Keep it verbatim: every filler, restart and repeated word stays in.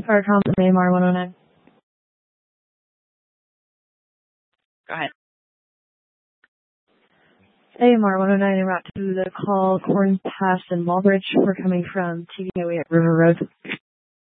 Farcom from A M R one oh nine. Go ahead. A M R one oh nine en route to the call, Corn Pass and Walbridge. We're coming from T V O E at River Road.